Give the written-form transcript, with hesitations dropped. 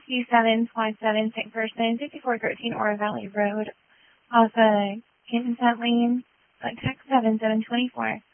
5757 sick person, 5413 Oro Valley Road, off Kinsent Lane, text 7724.